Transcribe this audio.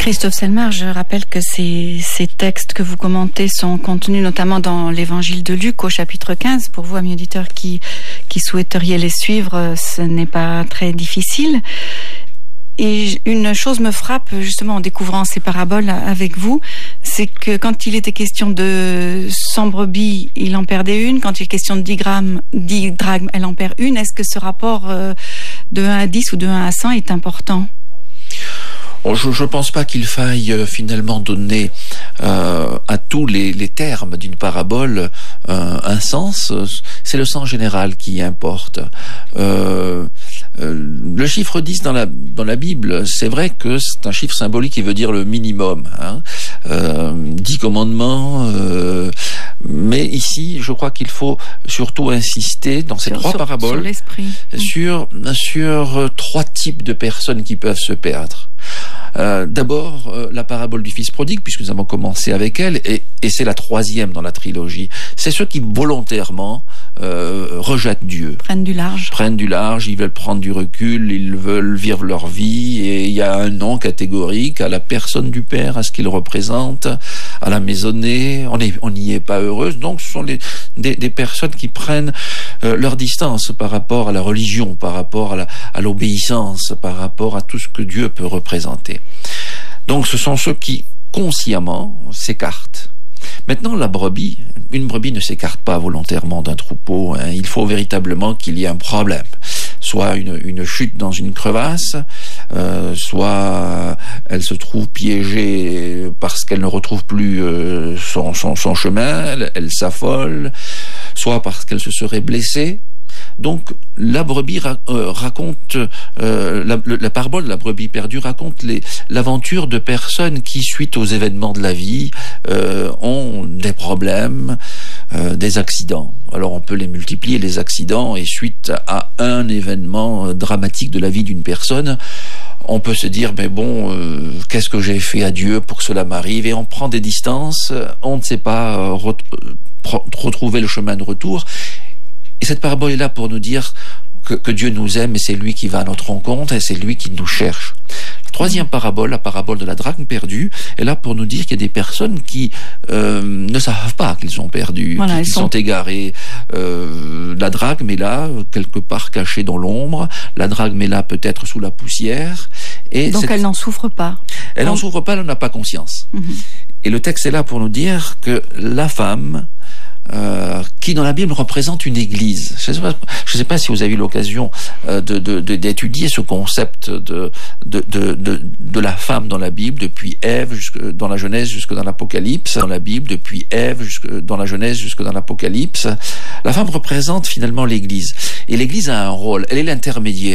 Christophe Selmar, je rappelle que ces textes que vous commentez sont contenus notamment dans l'évangile de Luc au chapitre 15. Pour vous, amis auditeurs qui souhaiteriez les suivre, ce n'est pas très difficile. Et une chose me frappe justement en découvrant ces paraboles avec vous, c'est que quand il était question de 100 brebis, il en perdait une. Quand il est question de 10 drachmes, elle en perd une. Est-ce que ce rapport de 1 à 10 ou de 1 à 100 est important ? Je ne pense pas qu'il faille finalement donner à tous les termes d'une parabole un sens. C'est le sens général qui importe. Le chiffre 10 dans la Bible, c'est vrai que c'est un chiffre symbolique qui veut dire le minimum. 10 commandements. Mais ici, je crois qu'il faut surtout insister dans ces trois paraboles sur 3 types de personnes qui peuvent se perdre. D'abord, la parabole du fils prodigue, puisque nous avons commencé avec elle, et c'est la 3e dans la trilogie. C'est ceux qui volontairement rejettent Dieu. Prennent du large, ils veulent prendre du recul, ils veulent vivre leur vie, et il y a un non catégorique à la personne du Père, à ce qu'il représente, à la maisonnée, on n'y est pas heureuse. Donc ce sont des personnes qui prennent leur distance par rapport à la religion, par rapport à l'obéissance, par rapport à tout ce que Dieu peut représenter. Donc ce sont ceux qui consciemment s'écartent. Maintenant, une brebis ne s'écarte pas volontairement d'un troupeau. Il faut véritablement qu'il y ait un problème. Soit une chute dans une crevasse, soit elle se trouve piégée parce qu'elle ne retrouve plus son chemin, elle s'affole, soit parce qu'elle se serait blessée. Donc la brebis raconte la parabole de la brebis perdue raconte l'aventure de personnes qui, suite aux événements de la vie, ont des problèmes, des accidents. Alors on peut les multiplier, les accidents, et suite à un événement dramatique de la vie d'une personne, on peut se dire, mais bon, qu'est-ce que j'ai fait à Dieu pour que cela m'arrive? Et on prend des distances, on ne sait pas retrouver le chemin de retour. Et cette parabole est là pour nous dire que Dieu nous aime, et c'est lui qui va à notre rencontre, et c'est lui qui nous cherche. La 3e parabole, la parabole de la drachme perdue, est là pour nous dire qu'il y a des personnes qui ne savent pas qu'ils sont perdus, qu'ils sont égarés. La drachme est là, quelque part cachée dans l'ombre. La drachme est là, peut-être sous la poussière. Et donc elle n'en souffre pas. Elle n'en souffre pas, elle n'en a pas conscience. Et le texte est là pour nous dire que la femme, qui dans la Bible représente une église. Je ne sais pas si vous avez eu l'occasion d'étudier ce concept de la femme dans la Bible, depuis Ève dans la Genèse jusque dans l'Apocalypse. Dans la Bible, depuis Ève dans la Genèse jusque dans l'Apocalypse. La femme représente finalement l'église. Et l'église a un rôle, elle est l'intermédiaire